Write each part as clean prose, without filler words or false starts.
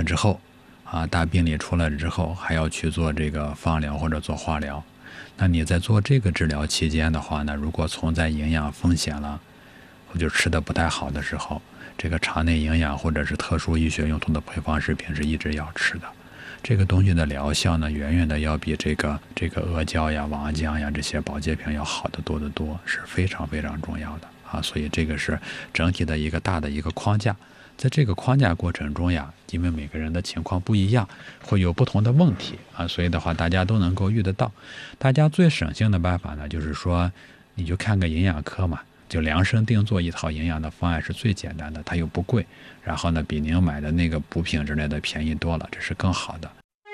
之后大病理出来之后还要去做这个放疗或者做化疗。那你在做这个治疗期间的话呢，如果存在营养风险了，或者吃的不太好的时候，这个肠内营养或者是特殊医学用途的配方食品是一直要吃的。这个东西的疗效呢，远远的要比这个阿胶呀、王浆呀这些保健品要好得多得多，是非常非常重要的所以这个是整体的一个大的一个框架。在这个框架过程中呀，因为每个人的情况不一样，会有不同的问题所以的话大家都能够遇得到。大家最省心的办法呢，就是说你就看个营养科嘛，就量身定做一套营养的方案是最简单的，它又不贵，然后呢比您买的那个补品之类的便宜多了，这是更好的。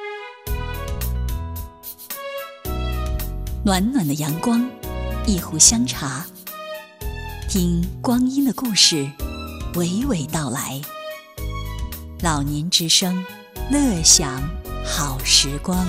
暖暖的阳光，一壶香茶，听光阴的故事娓娓道来。老年之声，乐享好时光。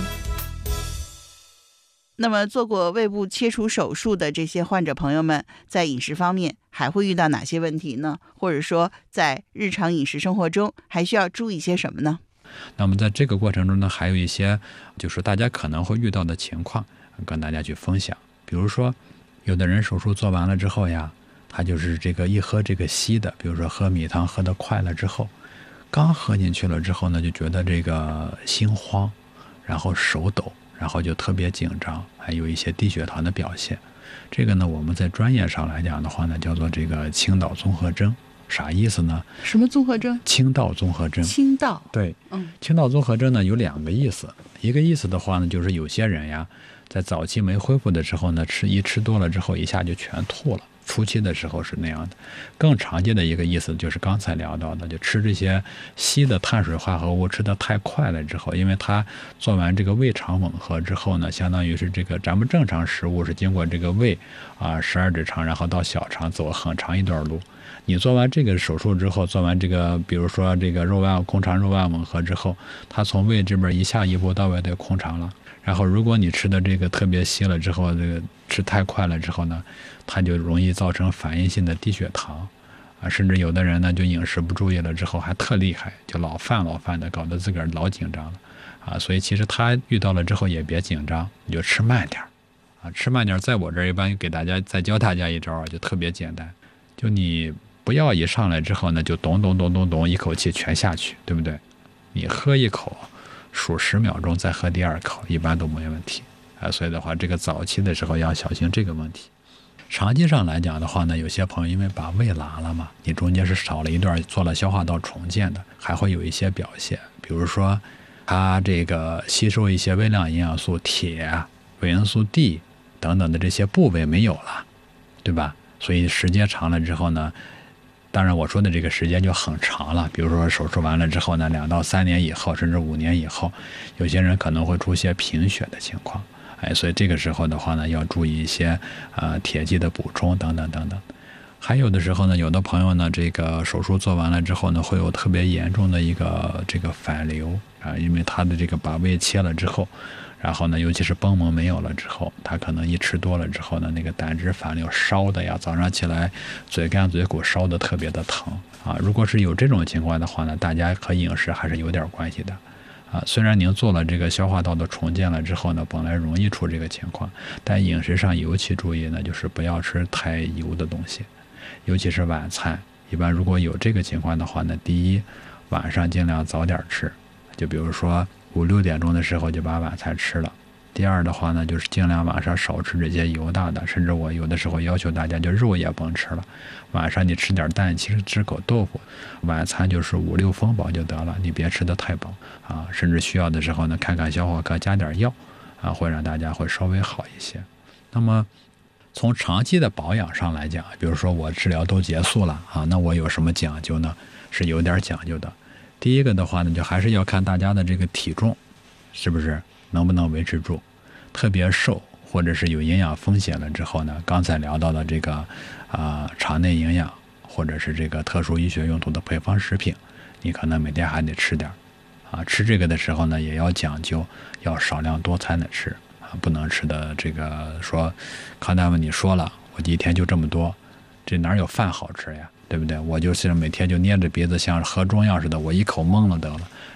那么做过胃部切除手术的这些患者朋友们，在饮食方面还会遇到哪些问题呢？或者说在日常饮食生活中还需要注意些什么呢？ 那么在这个过程中呢，还有一些就是大家可能会遇到的情况跟大家去分享。比如说有的人手术做完了之后呀，他就是这个一喝这个稀的，比如说喝米汤喝得快了之后，刚喝进去了之后呢，就觉得这个心慌，然后手抖，然后就特别紧张，还有一些低血糖的表现。这个呢，我们在专业上来讲的话呢，叫做这个倾倒综合征。啥意思呢？ 什么综合征？ 倾倒综合征。 倾倒， 对，倾倒综合征呢有两个意思。一个意思的话呢，就是有些人呀，在早期没恢复的时候呢，吃多了之后一下就全吐了。初期的时候是那样的。更常见的一个意思就是刚才聊到的，就吃这些稀的碳水化合物吃得太快了之后，因为它做完这个胃肠吻合之后呢，相当于是这个咱们正常食物是经过这个胃12指肠，然后到小肠走很长一段路。你做完这个手术之后，做完这个比如说这个空肠肉瓣吻合之后，它从胃这边一下一步到位的空肠了。然后如果你吃的这个特别稀了之后，这个吃太快了之后呢，它就容易造成反应性的低血糖甚至有的人呢就饮食不注意了之后还特厉害，就老犯的，搞得自个儿老紧张了所以其实他遇到了之后也别紧张，你就吃慢点吃慢点。在我这儿一般给大家再教大家一招就特别简单，就你不要一上来之后呢就咚一口气全下去，对不对？你喝一口数10秒钟再喝第二口，一般都没问题所以的话这个早期的时候要小心这个问题。长期上来讲的话呢，有些朋友因为把胃拉了嘛，你中间是少了一段做了消化道重建的，还会有一些表现，比如说它这个吸收一些微量营养素铁、维生素 D 等等的这些部位没有了，对吧？所以时间长了之后呢，当然我说的这个时间就很长了，比如说手术完了之后呢，2到3年以后甚至5年以后，有些人可能会出现贫血的情况所以这个时候的话呢，要注意一些铁剂的补充等等等等。还有的时候呢，有的朋友呢，这个手术做完了之后呢，会有特别严重的一个这个反流因为他的这个把胃切了之后，然后呢，尤其是贲膜没有了之后，他可能一吃多了之后呢，那个胆汁反流烧的呀，早上起来嘴干嘴骨烧的特别的疼如果是有这种情况的话呢，大家和饮食还是有点关系的虽然您做了这个消化道的重建了之后呢，本来容易出这个情况，但饮食上尤其注意呢，就是不要吃太油的东西，尤其是晚餐。一般如果有这个情况的话呢，第一，晚上尽量早点吃，就比如说5、6点钟的时候就把晚餐吃了。第二的话呢，就是尽量晚上少吃这些油大的，甚至我有的时候要求大家就肉也甭吃了，晚上你吃点蛋，其实吃口豆腐，晚餐就是5、6分饱就得了，你别吃得太饱甚至需要的时候呢，看看消化科加点药会让大家会稍微好一些。那么从长期的保养上来讲，比如说我治疗都结束了那我有什么讲究呢？是有点讲究的。第一个的话呢，就还是要看大家的这个体重是不是能不能维持住，特别瘦或者是有营养风险了之后呢，刚才聊到的这个肠内营养或者是这个特殊医学用途的配方食品，你可能每天还得吃点吃这个的时候呢，也要讲究，要少量多餐的吃不能吃的这个说康大夫你说了，我一天就这么多，这哪有饭好吃呀，对不对？我就是每天就捏着鼻子像喝中药似的，我一口闷了得了，